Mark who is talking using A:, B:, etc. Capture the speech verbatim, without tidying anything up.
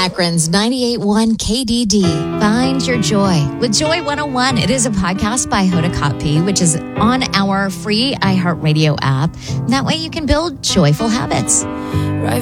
A: Akron's ninety-eight point one K D D. Find your joy with Joy one oh one. It is a podcast by Hoda Kotb, which is on our free iHeartRadio app. That way you can build joyful habits.
B: Right